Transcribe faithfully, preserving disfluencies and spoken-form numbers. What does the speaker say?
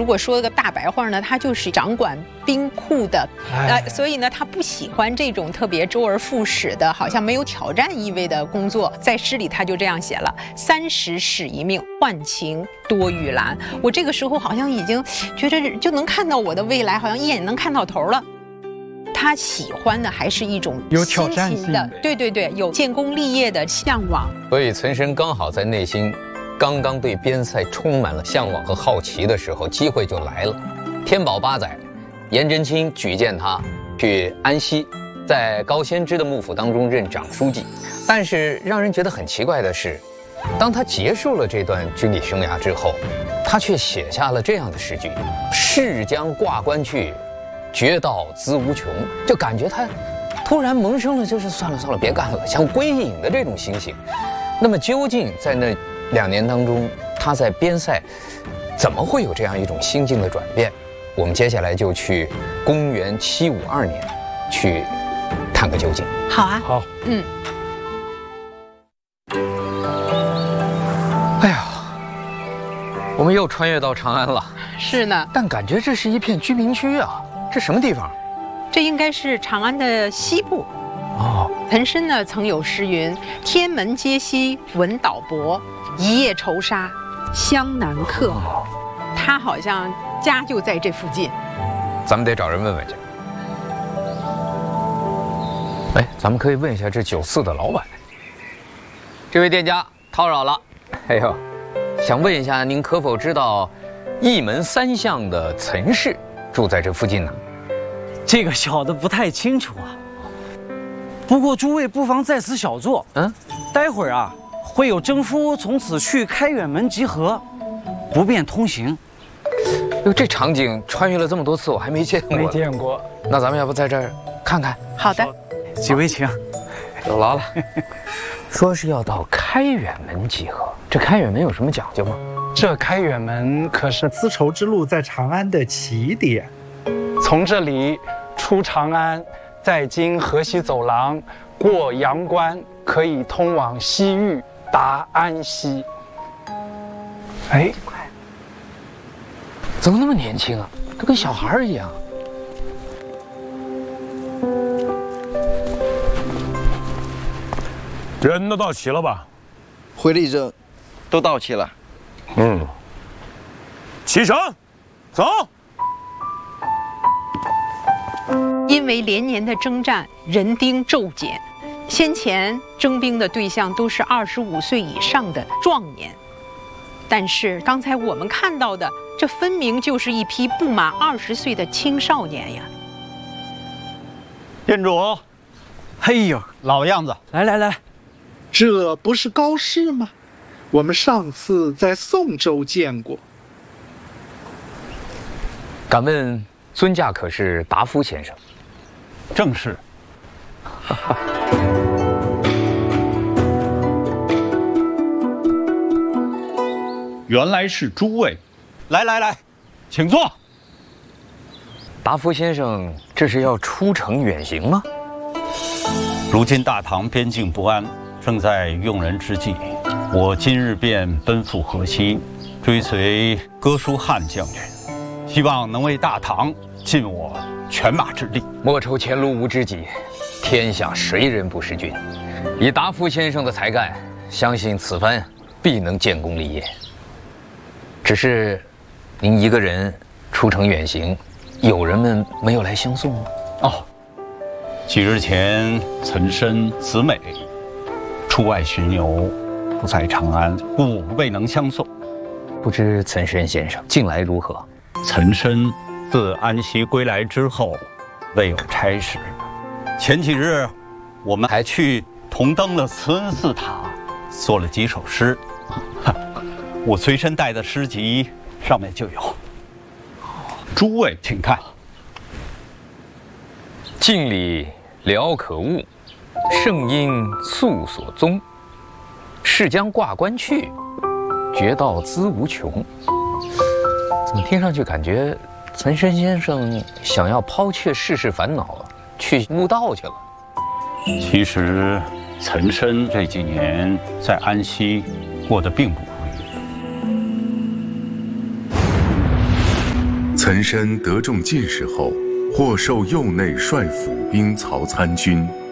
如果说个大白话呢，他就是掌管兵库的，呃，所以呢，他不喜欢这种特别周而复始的，好像没有挑战意味的工作。在诗里他就这样写了：三十使一命，换情多玉兰。我这个时候好像已经觉得就能看到我的未来，好像一眼能看到头了。他喜欢的还是一种有挑战性的， 对对对，有建功立业的向往。 所以岑参刚好在内心刚刚对边塞充满了向往和好奇的时候，机会就来了。天宝八载，颜真卿举荐他去安西，在高仙芝的幕府当中任长书记。但是让人觉得很奇怪的是，当他结束了这段军旅生涯之后，他却写下了这样的诗句：逝将挂冠去，绝道资无穷。就感觉他突然萌生了就是算了算了别干了，想归隐的这种心情。那么究竟在那两年当中，他在边塞怎么会有这样一种心境的转变？我们接下来就去公元七五二年去探个究竟。 好啊， 好， 嗯。 哎呀，我们又穿越到长安了。 是呢， 但感觉这是一片居民区啊，这什么地方？ 这应该是长安的西部。 哦， 岑参呢曾有诗云：“天门皆兮闻岛泊，一叶愁杀湘南客。”哦，他好像家就在这附近。 咱们得找人问问去。哎，咱们可以问一下这酒肆的老板。这位店家叨扰了。哎呦，想问一下，您可否知道一门三巷的岑氏住在这附近呢？ 这个小的不太清楚啊。不过诸位不妨在此小坐，嗯，待会儿啊会有征夫从此去开远门集合，不便通行。 哟，这场景穿越了这么多次，我还没见过。 没见过。 那咱们要不在这儿看看？ 好的， 几位请。 有劳了。说是要到开远门集合，这开远门有什么讲究吗？ 这开远门可是丝绸之路在长安的起点，从这里出长安，再经河西走廊，过阳关，可以通往西域，达安西。哎， 怎么那么年轻啊？都跟小孩一样。 人都到齐了吧？ 回力证都到齐了。 嗯，启程，走。 因为连年的征战，人丁骤减，先前征兵的对象都是二十五岁以上的壮年，但是刚才我们看到的，这分明就是一批不满二十岁的青少年呀。 店主， 嘿呦， 老样子， 来来来， 这不是高适吗？我们上次在宋州见过。 敢问尊驾可是达夫先生？ 正是。原来是诸位，来来来，请坐。 达夫先生，这是要出城远行吗？ 如今大唐边境不安，正在用人之际，我今日便奔赴河西，追随哥舒翰将军，希望能为大唐尽我犬马之力。 莫愁前路无知己，天下谁人不识君。以达夫先生的才干，相信此番必能建功立业。只是，您一个人出城远行，友人们没有来相送吗？ 哦，几日前岑参、子美出外巡游，不在长安，故未能相送。 不知岑参先生近来如何？ 岑参自安西归来之后，未有差事。前几日，我们还去同登了慈恩寺塔，做了几首诗。我随身带的诗集上面就有。诸位请看： 镜里聊可恶，圣因素所宗。逝将挂冠去，绝道资无穷。怎么听上去感觉岑参先生想要抛却世事烦恼，去悟道去了？ 其实，岑参这几年在安西过得并不如意。 岑参得中进士后，获授右内帅府兵曹参军。